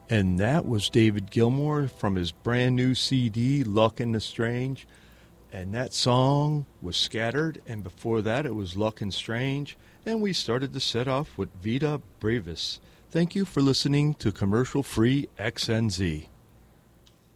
And that was David Gilmour from his brand new CD, Luck and the Strange. And that song was Scattered, and before that it was Luck and Strange. And we started the set off with Vita Brevis. Thank you for listening to Commercial Free XNZ.